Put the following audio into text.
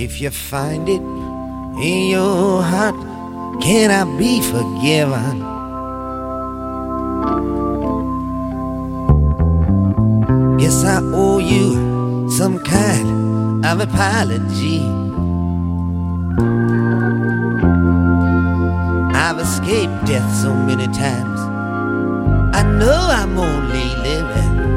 If you find it in your heart, can I be forgiven? Yes, I owe you some kind of apology. I've escaped death so many times, I know I'm only living